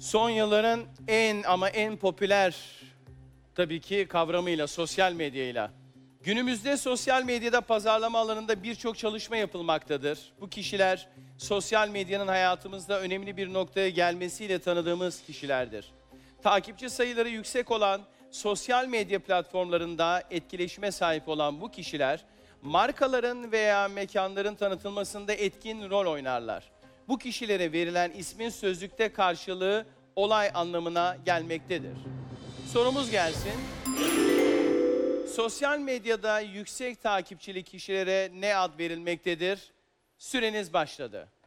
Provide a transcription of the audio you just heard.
Son yılların en popüler tabii ki kavramıyla, sosyal medyayla. Günümüzde sosyal medyada pazarlama alanında birçok çalışma yapılmaktadır. Bu kişiler sosyal medyanın hayatımızda önemli bir noktaya gelmesiyle tanıdığımız kişilerdir. Takipçi sayıları yüksek olan sosyal medya platformlarında etkileşime sahip olan bu kişiler, markaların veya mekanların tanıtılmasında etkin rol oynarlar. Bu kişilere verilen ismin sözlükte karşılığı olay anlamına gelmektedir. Sorumuz gelsin. Sosyal medyada yüksek takipçili kişilere ne ad verilmektedir? Süreniz başladı.